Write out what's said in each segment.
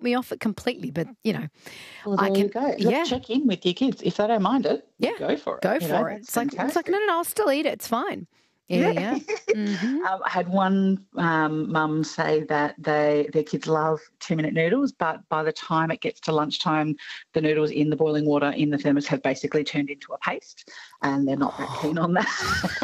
me off it completely, but, Well, there you go. Look, check in with your kids. If they don't mind it, go for it. Go for it. It's like, no, I'll still eat it. It's fine. Yeah. Mm-hmm. I had one mum say that their kids love 2-minute noodles, but by the time it gets to lunchtime, the noodles in the boiling water in the thermos have basically turned into a paste, and they're not that keen on that.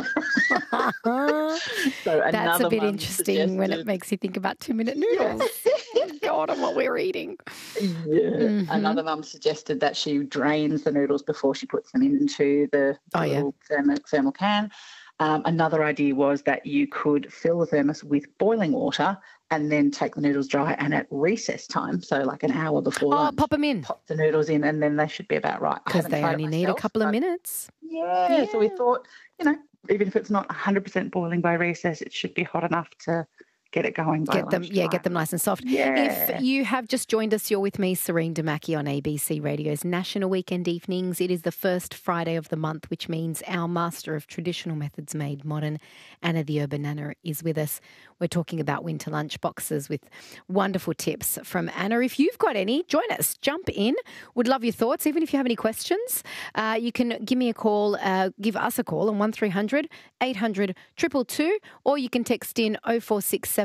So that's a bit interesting when it makes you think about 2-minute noodles. God, on what we're eating. Yeah. Mm-hmm. Another mum suggested that she drains the noodles before she puts them into the little thermal can. Another idea was that you could fill the thermos with boiling water and then take the noodles dry, and at recess time, so like an hour before lunch, pop them in. Pop the noodles in, and then they should be about right. Because they only need a couple of minutes. Yeah, so we thought, even if it's not 100% boiling by recess, it should be hot enough to get it going by lunchtime. Get them nice and soft. Yeah. If you have just joined us, you're with me, Serene Damaki, on ABC Radio's National Weekend Evenings. It is the first Friday of the month, which means our master of traditional methods made modern, Anna the Urban Nana, is with us. We're talking about winter lunch boxes with wonderful tips from Anna. If you've got any, join us. Jump in. Would love your thoughts. Even if you have any questions, you can give me a call, give us a call on 1300 800 222, or you can text in 0467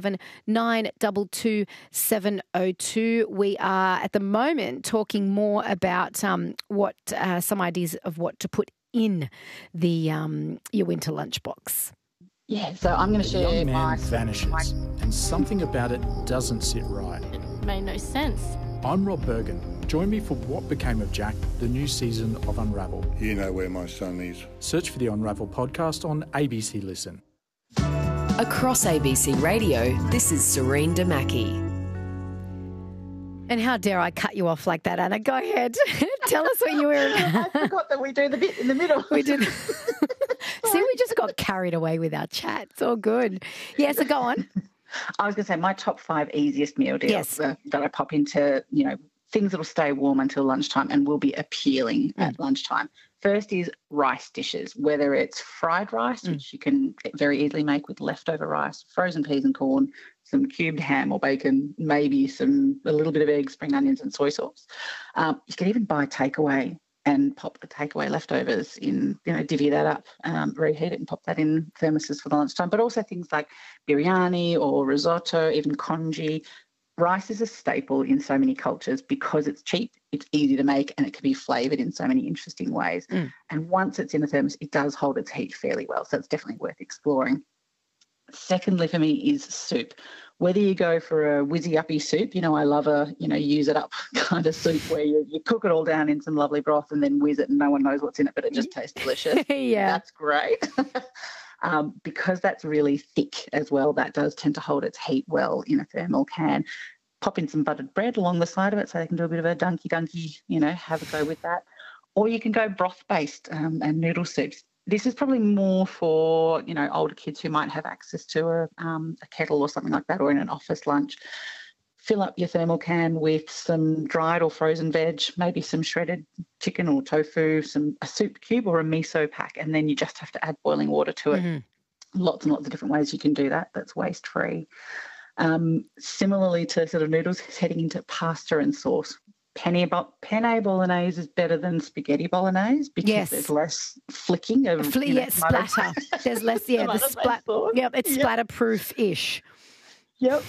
922 702. We are at the moment talking more about some ideas of what to put in the your winter lunchbox. Yeah, so I'm going to share young man vanishes, and something about it doesn't sit right. It made no sense. I'm Rob Bergen. Join me for What Became of Jack, the new season of Unravel. You know where my son is. Search for the Unravel podcast on ABC Listen. Across ABC Radio, this is Serene Damaki. And how dare I cut you off like that, Anna? Go ahead. Tell us what you were. I forgot that we do the bit in the middle. We did. See, we just got carried away with our chat. It's all good. Yeah, so go on. I was going to say my top 5 easiest meal deals that I pop into, things that will stay warm until lunchtime and will be appealing at lunchtime. First is rice dishes, whether it's fried rice, which you can very easily make with leftover rice, frozen peas and corn, some cubed ham or bacon, maybe a little bit of eggs, spring onions and soy sauce. You can even buy takeaway and pop the takeaway leftovers in, divvy that up, reheat it and pop that in thermoses for the lunchtime. But also things like biryani or risotto, even congee. Rice is a staple in so many cultures because it's cheap, it's easy to make, and it can be flavoured in so many interesting ways. And once it's in a thermos, it does hold its heat fairly well, so it's definitely worth exploring. Secondly for me is soup. Whether you go for a whizzy-uppy soup, I love a, use it up kind of soup where you cook it all down in some lovely broth and then whiz it and no one knows what's in it, but it just tastes delicious. Yeah. That's great. Because that's really thick as well, that does tend to hold its heat well in a thermal can. Pop in some buttered bread along the side of it so they can do a bit of a dunky, have a go with that. Or you can go broth-based and noodle soups. This is probably more for, older kids who might have access to a kettle or something like that, or in an office lunch. Fill up your thermal can with some dried or frozen veg, maybe some shredded chicken or tofu, a soup cube or a miso pack, and then you just have to add boiling water to it. Lots and lots of different ways you can do that. That's waste-free. Similarly to sort of noodles, heading into pasta and sauce. Penne bolognese is better than spaghetti bolognese because there's less flicking of splatter. There's less, the splatter. Yep, it's splatter-proof-ish. Yep.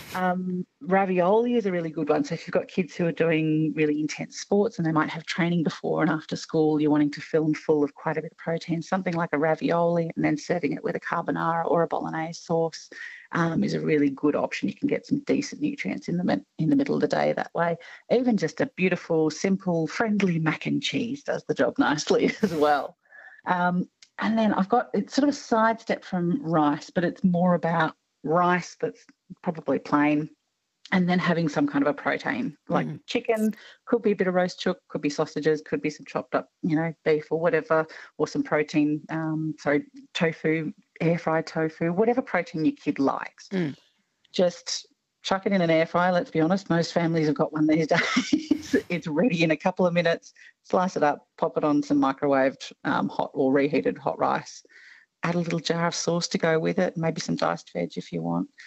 Ravioli is a really good one. So if you've got kids who are doing really intense sports and they might have training before and after school, you're wanting to fill them full of quite a bit of protein, something like a ravioli and then serving it with a carbonara or a bolognese sauce is a really good option. You can get some decent nutrients in the middle of the day that way. Even just a beautiful, simple, friendly mac and cheese does the job nicely as well. And then it's sort of a sidestep from rice, but it's more about rice that's probably plain, and then having some kind of a protein like chicken, could be a bit of roast chook, could be sausages, could be some chopped up, beef or whatever, or some protein, tofu, air fried tofu, whatever protein your kid likes. Just chuck it in an air fryer. Let's be honest, most families have got one these days. It's ready in a couple of minutes. Slice it up, pop it on some microwaved hot or reheated hot rice. Add a little jar of sauce to go with it, maybe some diced veg if you want.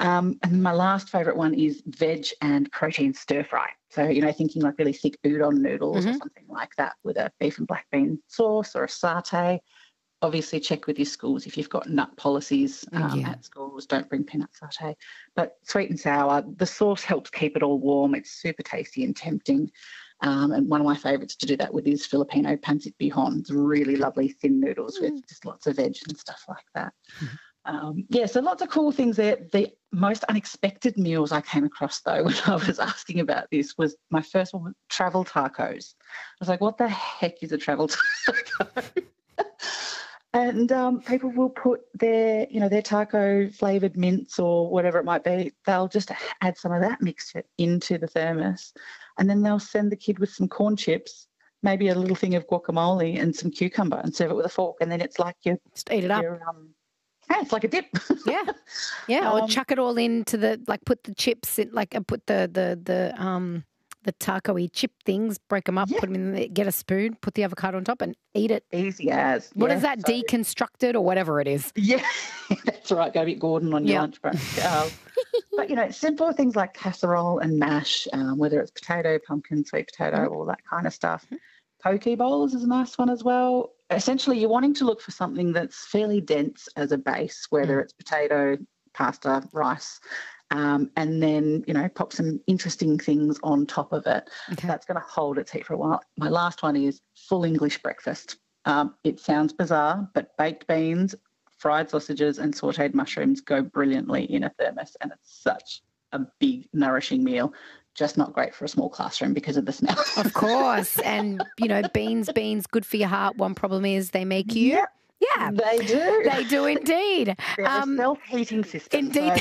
And my last favourite one is veg and protein stir fry. So, thinking like really thick udon noodles or something like that with a beef and black bean sauce or a satay. Obviously, check with your schools if you've got nut policies at schools. Don't bring peanut satay. But sweet and sour, the sauce helps keep it all warm. It's super tasty and tempting. And one of my favourites to do that with is Filipino pancit bihon. It's really lovely thin noodles with just lots of veg and stuff like that. So lots of cool things there. The most unexpected meals I came across, though, when I was asking about this was my first one was travel tacos. I was like, what the heck is a travel taco? And people will put their taco flavoured mince or whatever it might be. They'll just add some of that mixture into the thermos, and then they'll send the kid with some corn chips, maybe a little thing of guacamole and some cucumber, and serve it with a fork. And then it's like just eat it up. It's like a dip. Yeah. Or chuck it all into put the chips in, put the taco-y chip things, break them up, put them in, get a spoon, put the avocado on top and eat it. Easy as. What is that, deconstructed or whatever it is? Yeah, that's right. Go a bit Gordon on your lunch break. But, simple things like casserole and mash, whether it's potato, pumpkin, sweet potato, all that kind of stuff. Poke bowls is a nice one as well. Essentially, you're wanting to look for something that's fairly dense as a base, whether it's potato, pasta, rice, and then, pop some interesting things on top of it. Okay. That's going to hold its heat for a while. My last one is full English breakfast. It sounds bizarre, but baked beans, fried sausages and sautéed mushrooms go brilliantly in a thermos, and it's such a big, nourishing meal. Just not great for a small classroom because of the smell. Of course. And, beans, good for your heart. One problem is they make you... Yeah. They do. They do indeed. They're a self-heating system. Indeed.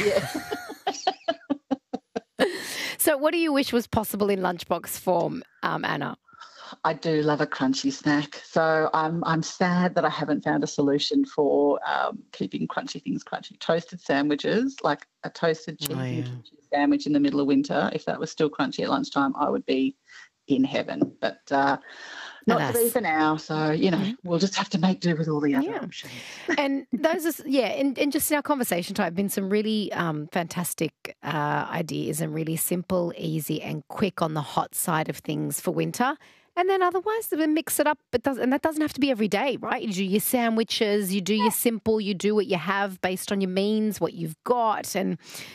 So, So what do you wish was possible in lunchbox form, Anna? I do love a crunchy snack. So I'm sad that I haven't found a solution for keeping crunchy things crunchy. Toasted sandwiches, like a toasted cheese sandwich in the middle of winter, if that was still crunchy at lunchtime, I would be in heaven. But not to be for now. So, we'll just have to make do with all the other options. And those are, and just in our conversation type, been some really fantastic ideas and really simple, easy and quick on the hot side of things for winter. And then otherwise, we mix it up. And that doesn't have to be every day, right? You do your sandwiches, you do your simple, you do what you have based on your means, what you've got. And,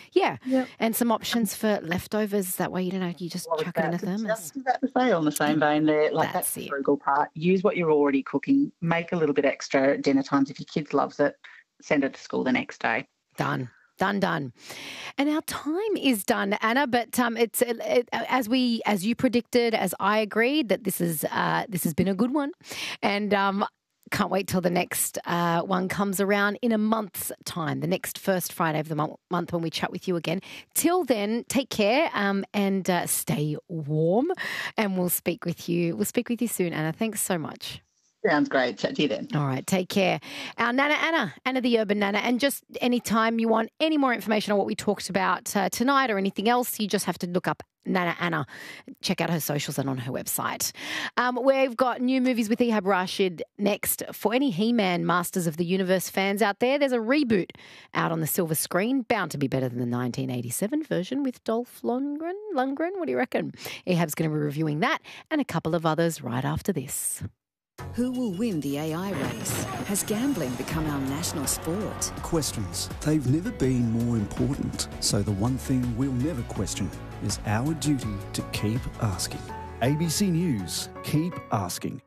and some options for leftovers. That way you just chuck it in a thermos. Just about to say on the same vein there, that's the frugal part. Use what you're already cooking. Make a little bit extra at dinner times. If your kids loves it, send it to school the next day. Done. Done. And our time is done, Anna. But it's as you predicted, as I agreed, that this has been a good one, and can't wait till the next one comes around in a month's time, the next first Friday of the month when we chat with you again. Till then, take care and stay warm, and we'll speak with you. We'll speak with you soon, Anna. Thanks so much. Sounds great. Chat to you then. All right. Take care. Our Nana Anna the Urban Nana. And just anytime you want any more information on what we talked about tonight or anything else, you just have to look up Nana Anna. Check out her socials and on her website. We've got new movies with Ehab Rashid next. For any He-Man Masters of the Universe fans out there, there's a reboot out on the silver screen, bound to be better than the 1987 version with Dolph Lundgren. What do you reckon? Ehab's going to be reviewing that and a couple of others right after this. Who will win the AI race? Has gambling become our national sport? Questions. They've never been more important. So the one thing we'll never question is our duty to keep asking. ABC News. Keep asking.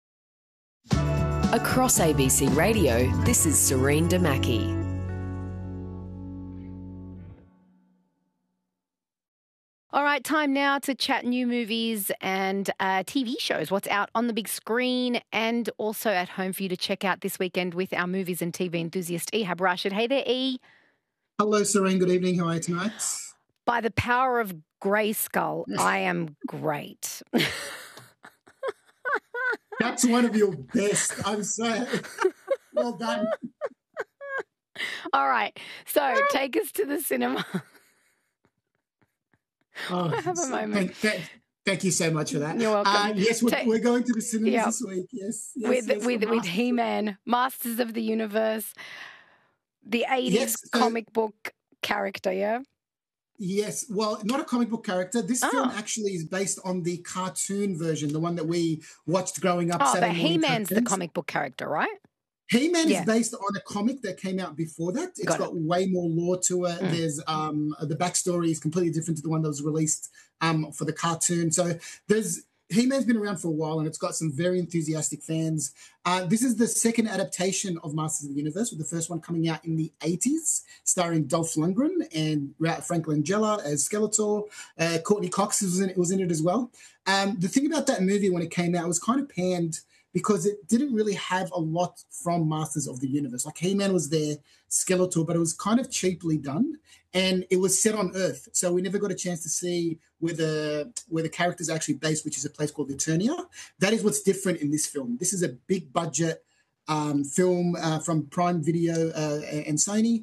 Across ABC Radio, this is Serene Damaki. All right, time now to chat new movies and TV shows, what's out on the big screen and also at home for you to check out this weekend with our movies and TV enthusiast, Ehab Rashid. Hey there, E. Hello, Serene. Good evening. How are you tonight? By the power of Grayskull, I am great. That's one of your best. I'm so well done. All right, so take us to the cinema. Oh, I have a moment. Thank you so much for that. You're welcome. Yes, we're going to the cinemas this week. Yes, with He-Man, Masters of the Universe, the 80s comic book character, yeah? Yes, well, not a comic book character. This film actually is based on the cartoon version, the one that we watched growing up. Oh, Saturday but morning He-Man's the cartoons. comic book character, right? He-Man Yeah. is based on a comic that came out before that. It's Got got way more lore to it. There's the backstory is completely different to the one that was released for the cartoon. So He-Man's been around for a while, and it's got some very enthusiastic fans. This is the second adaptation of Masters of the Universe, with the first one coming out in the 80s, starring Dolph Lundgren and Frank Langella as Skeletor. Courtney Cox was in it as well. The thing about that movie when it came out, it was kind of panned because it didn't really have a lot from Masters of the Universe. Like He-Man was there, Skeletor, but it was kind of cheaply done, and it was set on Earth, so we never got a chance to see where the characters are actually based, which is a place called Eternia. That is what's different in this film. This is a big budget film from Prime Video and Sony.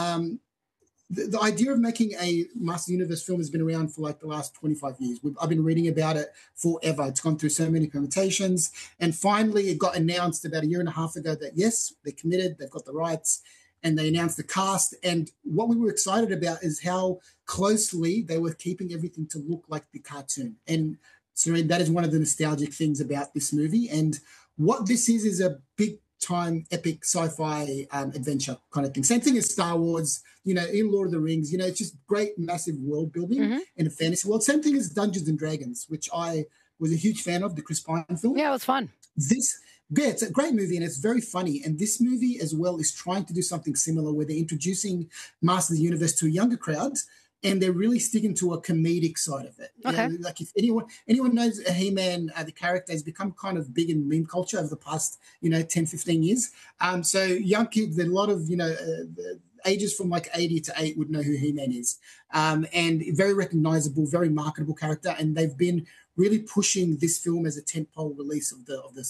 The idea of making a Master Universe film has been around for like the last 25 years. I've been reading about it forever. It's gone through so many permutations. And finally, it got announced about a year and a half ago that, yes, they're committed, they've got the rights, and they announced the cast. And what we were excited about is how closely they were keeping everything to look like the cartoon. And Serene, that is one of the nostalgic things about this movie. And what this is a big time epic sci-fi adventure kind of thing. Same thing as Star Wars, in Lord of the Rings, it's just great, massive world building in a fantasy world. Same thing as Dungeons and Dragons, which I was a huge fan of, the Chris Pine film. Yeah, it was fun. It's a great movie and it's very funny. And this movie as well is trying to do something similar where they're introducing Masters of the Universe to a younger crowd, and they're really sticking to a comedic side of it. Okay. Like if anyone knows He-Man, the character has become kind of big in meme culture over the past, 10, 15 years. So young kids, a lot of, ages from like 80 to 8 would know who He-Man is. And very recognizable, very marketable character. And they've been really pushing this film as a tentpole release of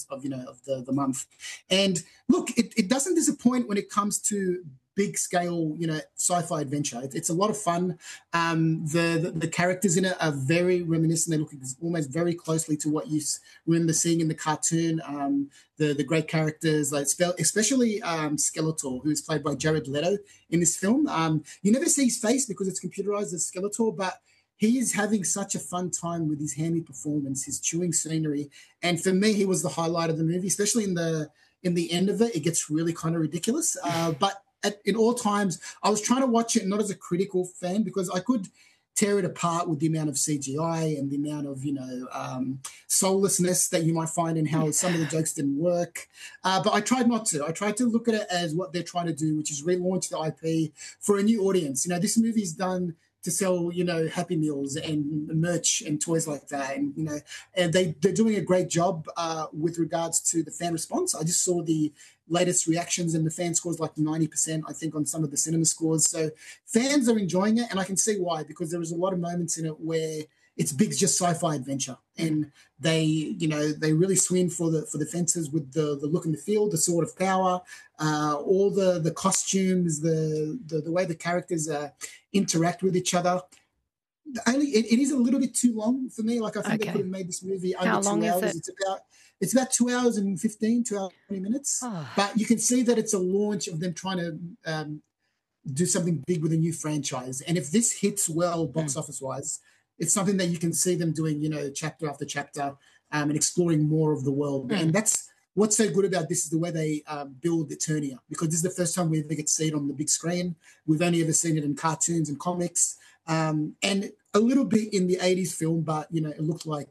the month. And look, it doesn't disappoint when it comes to big scale, sci-fi adventure. It's a lot of fun. The characters in it are very reminiscent. They look almost very closely to what you remember seeing in the cartoon. The great characters, like especially Skeletor, who is played by Jared Leto in this film. You never see his face because it's computerized as Skeletor, but he is having such a fun time with his hammy performance, his chewing scenery. And for me, he was the highlight of the movie, especially in the end of it. It gets really kind of ridiculous. But in all times, I was trying to watch it not as a critical fan because I could tear it apart with the amount of CGI and the amount of, soullessness that you might find in how some of the jokes didn't work. But I tried not to. I tried to look at it as what they're trying to do, which is relaunch the IP for a new audience. This movie is done to sell, Happy Meals and merch and toys like that. And, and they're doing a great job with regards to the fan response. I just saw the latest reactions and the fan scores like 90%, I think, on some of the cinema scores. So fans are enjoying it, and I can see why, because there was a lot of moments in it where it's big, just sci-fi adventure, and they really swing for the fences with the look and the feel, the sword of power, all the costumes, the way the characters interact with each other. It is a little bit too long for me. Like I think they could have made this movie under 2 hours. It's about 2 hours and 15, 2 hours and 20 minutes. Oh. But you can see that it's a launch of them trying to do something big with a new franchise. And if this hits well box office wise, it's something that you can see them doing, chapter after chapter and exploring more of the world. And that's what's so good about this, is the way they build Eternia, because this is the first time we ever get to see it on the big screen. We've only ever seen it in cartoons and comics, and a little bit in the 80s film, but, it looked like,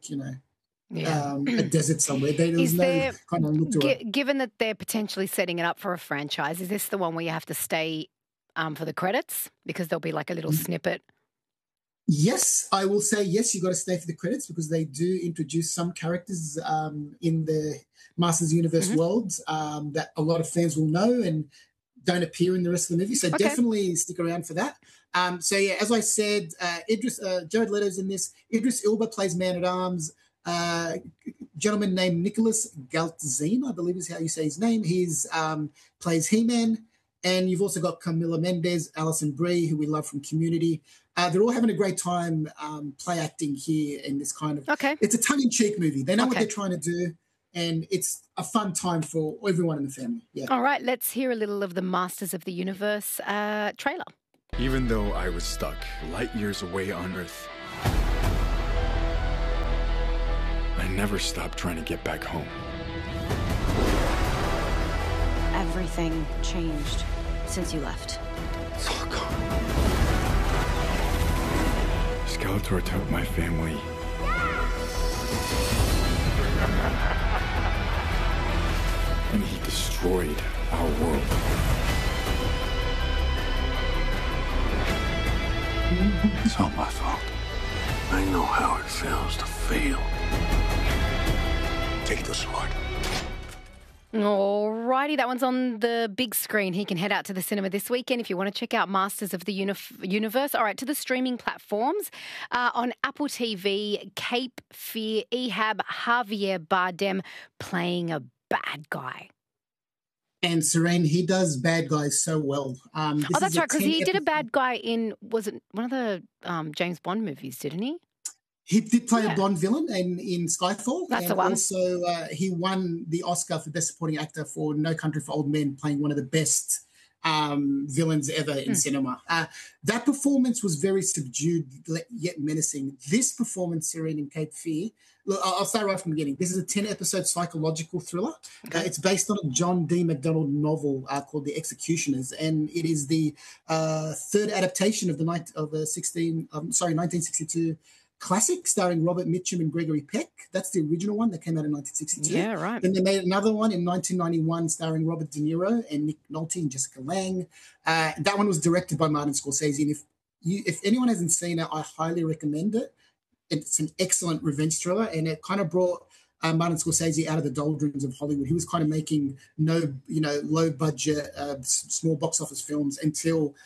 a desert somewhere. Given that they're potentially setting it up for a franchise, is this the one where you have to stay for the credits? Because there'll be like a little snippet. Yes, I will say yes, you got to stay for the credits, because they do introduce some characters in the Masters Universe world that a lot of fans will know and don't appear in the rest of the movie. So definitely stick around for that. As I said, Jared Leto's in this. Idris Elba plays Man-at-Arms. Gentleman named Nicholas Galtzine, I believe is how you say his name. He's plays He-Man. And you've also got Camila Mendes, Alison Brie, who we love from Community. They're all having a great time play acting here in this kind of... It's a tongue-in-cheek movie. They know what they're trying to do, and it's a fun time for everyone in the family. Yeah. All right, let's hear a little of the Masters of the Universe trailer. Even though I was stuck light years away on Earth, I never stopped trying to get back home. Everything changed since you left. It's all gone. Skeletor took my family. And he destroyed our world. It's all my fault. I know how it feels to fail. Take the sword. Alrighty, that one's on the big screen. He can head out to the cinema this weekend if you want to check out Masters of the Universe. All right, to the streaming platforms. On Apple TV, Cape Fear, Ehab, Javier Bardem playing a bad guy. And Serene, he does bad guys so well. That's right, because he did a bad guy in, was it one of the James Bond movies, didn't he? He did play a Bond villain in Skyfall. That's the one. Also, he won the Oscar for Best Supporting Actor for No Country for Old Men, playing one of the best villains ever in cinema. That performance was very subdued yet menacing. This performance, Serene in Cape Fear, look, I'll start right from the beginning. This is a 10-episode psychological thriller. Okay. It's based on a John D. MacDonald novel called The Executioners, and it is the third adaptation of the 1962 classic starring Robert Mitchum and Gregory Peck. That's the original one that came out in 1962. Yeah, right. Then they made another one in 1991 starring Robert De Niro and Nick Nolte and Jessica Lange. That one was directed by Martin Scorsese. And if anyone hasn't seen it, I highly recommend it. It's an excellent revenge thriller, and it kind of brought Martin Scorsese out of the doldrums of Hollywood. He was kind of making low budget, small box office films until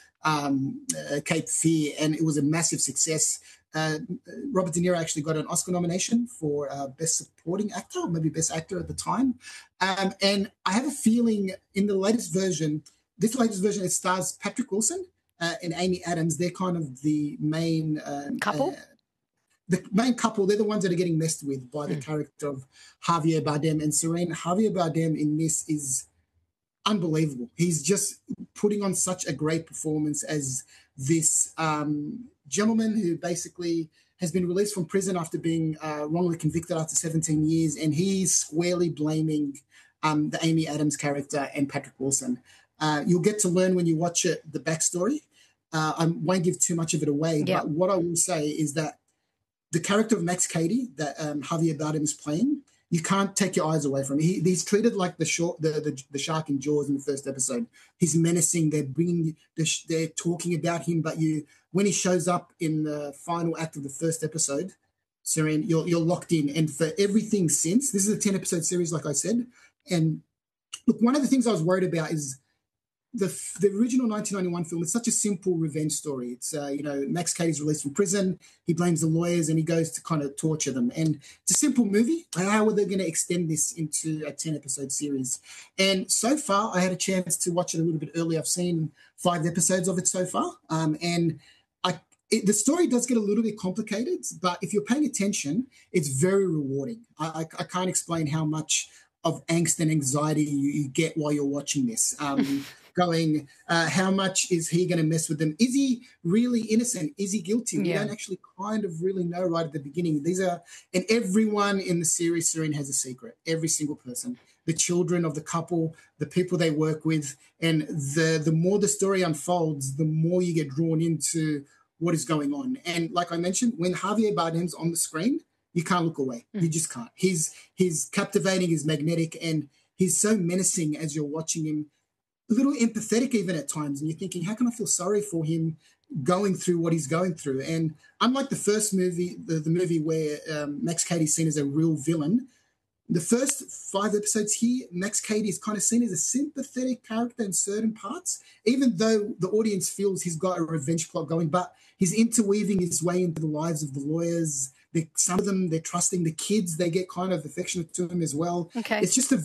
Cape Fear, and it was a massive success. Robert De Niro actually got an Oscar nomination for Best Supporting Actor, or maybe Best Actor at the time. And I have a feeling in the latest version, it stars Patrick Wilson and Amy Adams. They're kind of the main couple. The main couple, they're the ones that are getting messed with by the character of Javier Bardem and Serene. Javier Bardem in this is unbelievable. He's just putting on such a great performance as this gentleman who basically has been released from prison after being wrongly convicted after 17 years, and he's squarely blaming the Amy Adams character and Patrick Wilson. You'll get to learn when you watch it the backstory. I won't give too much of it away, but what I will say is that the character of Max Cady that Javier Bardem is playing, you can't take your eyes away from him. He's treated like the shark in Jaws in the first episode. He's menacing. They're talking about him, but when he shows up in the final act of the first episode, Serene, you're locked in. And for everything since, this is a 10-episode series, like I said. And look, one of the things I was worried about is the original 1991 film is such a simple revenge story. It's, Max Cady's released from prison. He blames the lawyers and he goes to kind of torture them. And it's a simple movie. How are they going to extend this into a 10-episode series? And so far, I had a chance to watch it a little bit early. I've seen 5 episodes of it so far. And the story does get a little bit complicated, but if you're paying attention, it's very rewarding. I can't explain how much of angst and anxiety you get while you're watching this. How much is he going to mess with them? Is he really innocent? Is he guilty? We don't actually kind of really know right at the beginning. And everyone in the series, Serene, has a secret. Every single person. The children of the couple, the people they work with. And the more the story unfolds, the more you get drawn into what is going on. And like I mentioned, when Javier Bardem's on the screen, you can't look away. You just can't. He's captivating, he's magnetic, and he's so menacing as you're watching him. A little empathetic even at times, and you're thinking, how can I feel sorry for him going through what he's going through? And unlike the first movie, the movie where Max Cady's seen as a real villain, the first 5 episodes here, Max Cady is kind of seen as a sympathetic character in certain parts, even though the audience feels he's got a revenge plot going, but he's interweaving his way into the lives of the lawyers. Some of them, they're trusting the kids. They get kind of affectionate to him as well. Okay. It's just a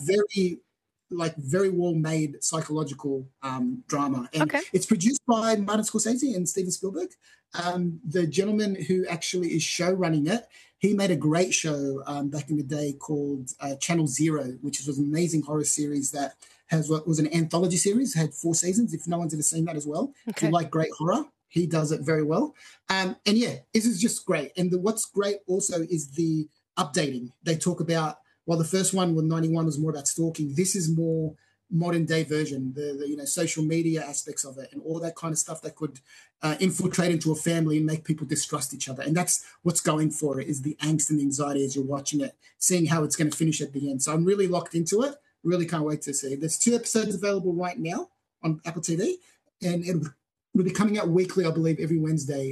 very well-made psychological drama. And it's produced by Martin Scorsese and Steven Spielberg. The gentleman who actually is show running it, he made a great show back in the day called Channel Zero, which was an amazing horror series that was an anthology series, had 4 seasons, if no one's ever seen that as well. If you like great horror, He does it very well. And yeah, this is just great. And what's great also is the updating. They talk about, while the first one with 91 was more about stalking, this is more modern day version, the social media aspects of it and all that kind of stuff that could infiltrate into a family and make people distrust each other. And that's what's going for it, is the angst and the anxiety as you're watching it, seeing how it's going to finish at the end. So I'm really locked into it. Really can't wait to see. There's 2 episodes available right now on Apple TV, and it'll be coming out weekly, I believe, every Wednesday